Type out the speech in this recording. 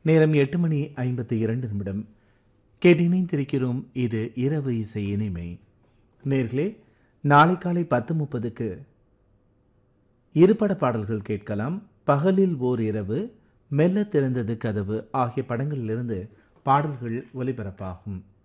நேரம் 8:52 கேட்டிணைந்திருக்கிறோம். இது இரவு இசை இனிமை. நேர்களே, நாளை காலை 10:30க்கு இருபட பாடல்கள் கேட்கலாம். பகலில் ஓர் இரவு, மெல்ல திறந்தது கதவு ஆகிய படங்களிலிருந்து பாடல்கள் ஒலிபரப்பாகும்.